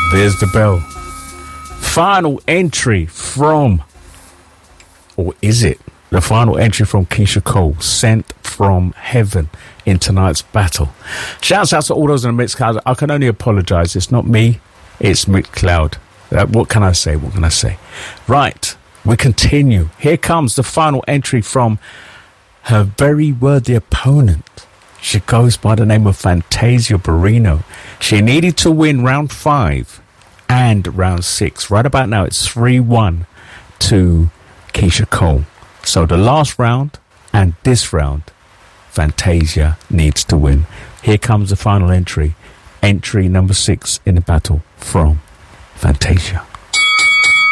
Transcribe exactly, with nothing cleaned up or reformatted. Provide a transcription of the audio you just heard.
There's the bell. Final entry from, or is it the final entry from Keisha Cole, Sent from Heaven, in tonight's battle. Shouts out to all those in the Mixcloud. I can only apologise. It's not me. It's Mixcloud. Uh, what can I say? What can I say? Right. We continue. Here comes the final entry from her very worthy opponent. She goes by the name of Fantasia Barrino. She needed to win round five and round six. Right about now, it's three one to Keisha Cole. So the last round and this round, Fantasia needs to win. Here comes the final entry. Entry number six in the battle from Fantasia.